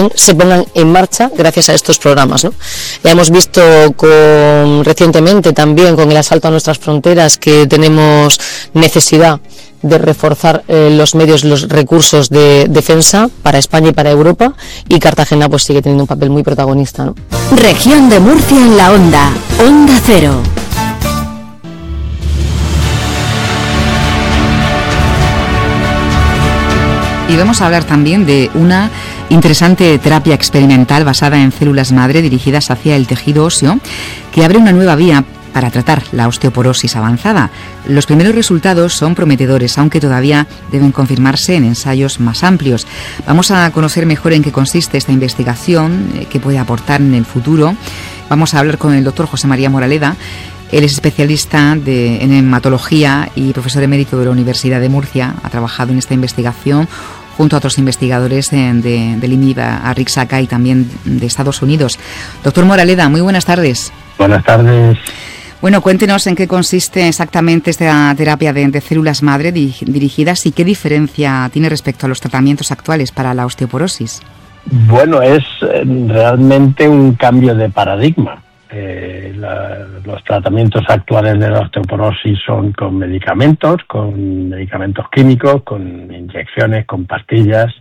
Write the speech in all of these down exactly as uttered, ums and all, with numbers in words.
también se pongan en marcha gracias a estos programas, ¿no? Ya hemos visto con, recientemente también con el asalto a nuestras fronteras que tenemos necesidad de reforzar eh, los medios, los recursos de defensa para España y para Europa, y Cartagena pues sigue teniendo un papel muy protagonista, ¿no? Región de Murcia en la onda, Onda Cero. Y vamos a hablar también de una interesante terapia experimental basada en células madre dirigidas hacia el tejido óseo, que abre una nueva vía para tratar la osteoporosis avanzada. Los primeros resultados son prometedores, aunque todavía deben confirmarse en ensayos más amplios. Vamos a conocer mejor en qué consiste esta investigación, eh, qué puede aportar en el futuro. Vamos a hablar con el doctor José María Moraleda. Él es especialista de, en hematología y profesor emérito de la Universidad de Murcia. Ha trabajado en esta investigación junto a otros investigadores de, de, del I M I B, a Rixaca, y también de Estados Unidos. Doctor Moraleda, muy buenas tardes. Buenas tardes. Bueno, cuéntenos en qué consiste exactamente esta terapia de, de células madre dirigidas y qué diferencia tiene respecto a los tratamientos actuales para la osteoporosis. Bueno, es realmente un cambio de paradigma. Eh, la, los tratamientos actuales de la osteoporosis son con medicamentos, con medicamentos químicos, con inyecciones, con pastillas,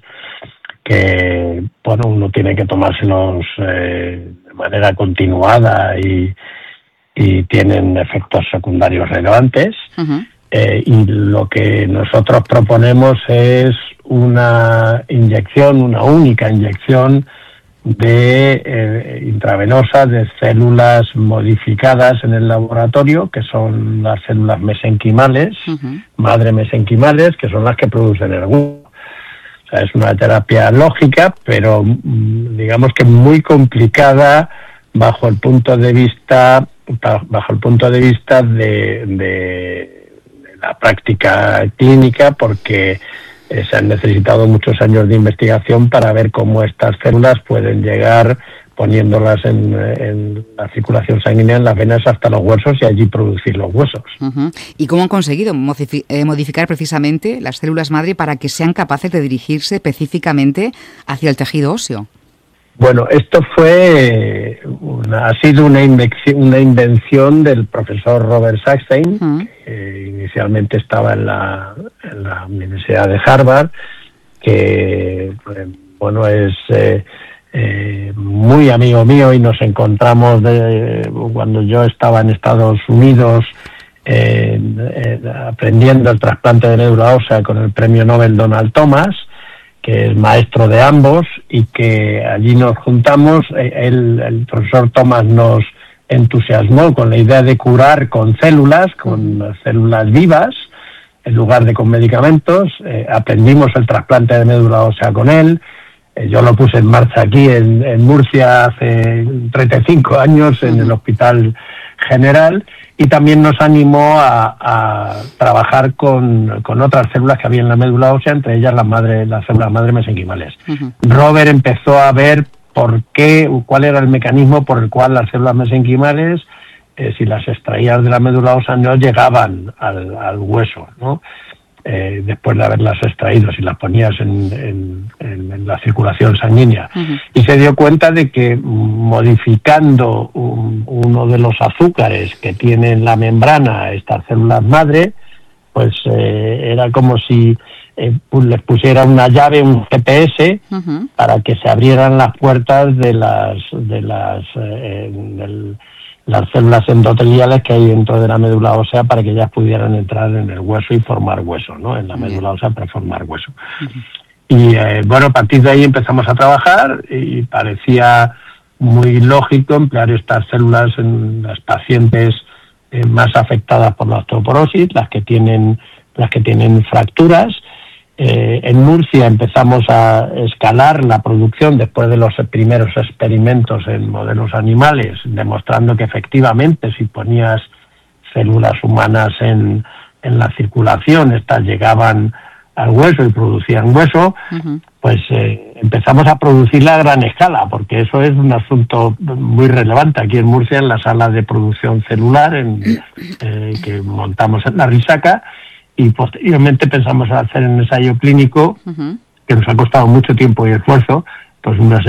que bueno, uno tiene que tomárselos eh, de manera continuada y y tienen efectos secundarios relevantes. Uh-huh. Eh, y lo que nosotros proponemos es una inyección, una única inyección de eh, intravenosa de células modificadas en el laboratorio, que son las células mesenquimales, uh-huh. madre mesenquimales, que son las que producen el hueso. O sea, es una terapia lógica, pero digamos que muy complicada bajo el punto de vista bajo el punto de vista de, de, de la práctica clínica, porque eh, se han necesitado muchos años de investigación para ver cómo estas células pueden llegar poniéndolas en, en la circulación sanguínea, en las venas, hasta los huesos, y allí producir los huesos. Uh-huh. ¿Y cómo han conseguido modifi- eh, modificar precisamente las células madre para que sean capaces de dirigirse específicamente hacia el tejido óseo? Bueno, esto fue una, ha sido una invención, una invención del profesor Robert Sackstein, uh-huh. que inicialmente estaba en la, en la Universidad de Harvard, que bueno es eh, eh, muy amigo mío, y nos encontramos de, cuando yo estaba en Estados Unidos eh, eh, aprendiendo el trasplante de médula ósea con el premio Nobel Donald Thomas, que es maestro de ambos, y que allí nos juntamos. El, el profesor Thomas nos entusiasmó con la idea de curar con células, con células vivas, en lugar de con medicamentos. Eh, aprendimos el trasplante de médula ósea con él. Eh, yo lo puse en marcha aquí en, en Murcia hace treinta y cinco años, en el Hospital General, y también nos animó a, a trabajar con, con otras células que había en la médula ósea, entre ellas las, madre, las células madre mesenquimales. Uh-huh. Robert empezó a ver por qué, cuál era el mecanismo por el cual las células mesenquimales, eh, si las extraías de la médula ósea, no llegaban al, al hueso, ¿no? Eh, después de haberlas extraído, si las ponías en, en, en, en la circulación sanguínea. Uh-huh. Y se dio cuenta de que modificando un, uno de los azúcares que tienen la membrana estas células madre, pues eh, era como si eh, les pusiera una llave, un G P S, uh-huh. para que se abrieran las puertas de las de las eh, del, las células endoteliales que hay dentro de la médula ósea, para que ellas pudieran entrar en el hueso y formar hueso, ¿no? En la médula ósea para formar hueso. Uh-huh. Y eh, bueno, a partir de ahí empezamos a trabajar, y parecía muy lógico emplear estas células en las pacientes eh, más afectadas por la osteoporosis, las que tienen las que tienen fracturas. Eh, en Murcia empezamos a escalar la producción después de los primeros experimentos en modelos animales, demostrando que efectivamente si ponías células humanas en, en la circulación, estas llegaban al hueso y producían hueso. Uh-huh. Pues eh, empezamos a producirla a gran escala, porque eso es un asunto muy relevante aquí en Murcia, en la sala de producción celular en, eh, que montamos en la Rixaca. Y posteriormente pensamos hacer un ensayo clínico, uh-huh. que nos ha costado mucho tiempo y esfuerzo, pues unas